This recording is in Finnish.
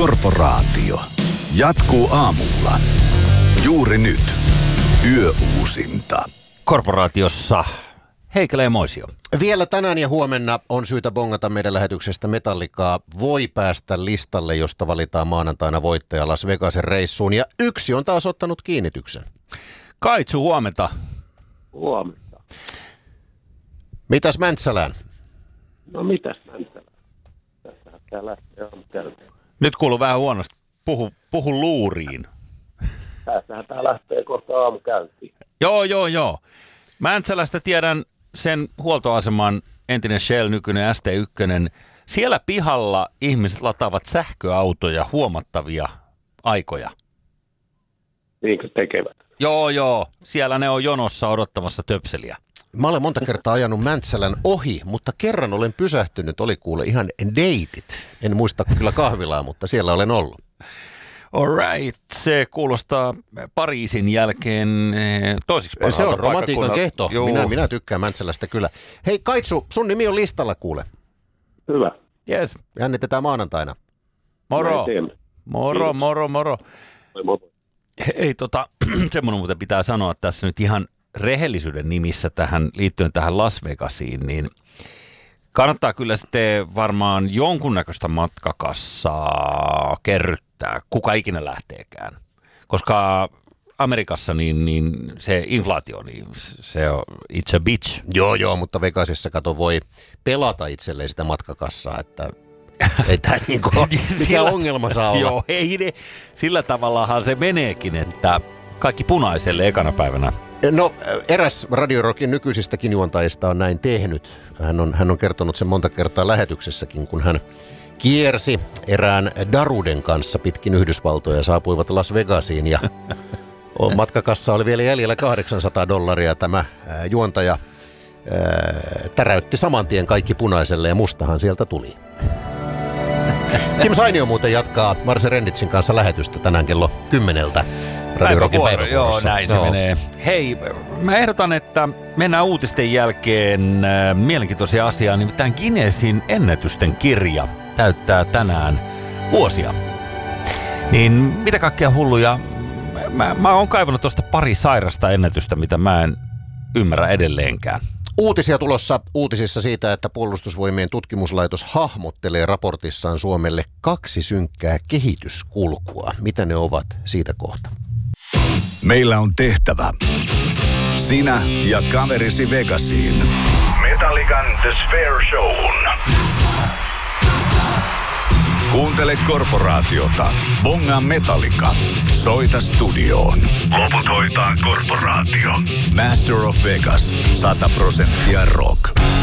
Korporaatio. Jatkuu aamulla. Juuri nyt. Yöuusinta. Korporaatiossa Heikelä ja Moisio. Vielä tänään ja huomenna on syytä bongata meidän lähetyksestä Metallicaa. Voi päästä listalle, josta valitaan maanantaina voittaja Las Vegasin reissuun. Ja yksi on taas ottanut kiinnityksen. Kaitsu, huomenta. Huomenta. Mitäs Mäntsälään? No mitäs Mäntsälään? Tässähän tää lähtee aamukäyntiin. Nyt kuuluu vähän huonosti. Puhu luuriin. Tässähän tää lähtee kohta aamukäyntiin. Joo. Mäntsälästä tiedän sen huoltoaseman entinen Shell, nykyinen ST1. Siellä pihalla ihmiset lataavat sähköautoja huomattavia aikoja. Niinkö tekevät? Joo. Siellä ne on jonossa odottamassa töpseliä. Mä olen monta kertaa ajanut Mäntsälän ohi, mutta kerran olen pysähtynyt. Oli kuule ihan deitit. En muista kyllä kahvilaa, mutta siellä olen ollut. Alright, se kuulostaa Pariisin jälkeen toisiksi parhaalta. Se on romantiikan kehto. Joo. Minä tykkään Mäntsälästä kyllä. Hei Kaitsu, sun nimi on listalla kuule. Hyvä. Yes. Jännitetään maanantaina. Moro. Moro. Moro. Ei semmoinen muuten pitää sanoa tässä nyt ihan rehellisyyden nimissä liittyen tähän Las Vegasiin, niin kannattaa kyllä sitten varmaan jonkunnäköistä matkakassaa kerryttää, kuka ikinä lähteekään. Koska Amerikassa niin se inflaatio, niin se on it's a bitch. Joo, mutta Vegasissa voi pelata itselleen sitä matkakassaa, että ei tämä niinku mikä ongelma saa olla. Joo, sillä tavallahan se meneekin, että kaikki punaiselle ekana päivänä. No, eräs Radio Rockin nykyisistäkin juontajista on näin tehnyt. Hän on kertonut sen monta kertaa lähetyksessäkin, kun hän kiersi erään Daruden kanssa pitkin Yhdysvaltoja ja saapuivat Las Vegasiin. Ja matkakassa oli vielä jäljellä $800. Tämä juontaja täräytti saman tien kaikki punaiselle ja mustahan sieltä tuli. Kim Sainio muuten jatkaa Marse Renditsin kanssa lähetystä tänään kello 10. Radio Rockin päivävuorossa. Joo, näin se menee. Hei, mä ehdotan, että mennään uutisten jälkeen mielenkiintoisia asiaa, nimittäin Guinnessin ennätysten kirja täyttää tänään vuosia. Niin mitä kaikkea hulluja, mä oon kaivannut tuosta pari sairasta ennätystä, mitä mä en ymmärrä edelleenkään. Uutisia tulossa uutisissa siitä, että Puolustusvoimien tutkimuslaitos hahmottelee raportissaan Suomelle 2 synkkää kehityskulkua. Mitä ne ovat, siitä kohta. Meillä on tehtävä. Sinä ja kaverisi Vegasiin. Metallican The Spare Shown. Kuuntele Korporaatiota. Bongaa Metallica. Soita studioon. Loput hoitaa Korporaatio. Master of Vegas. 100% rock.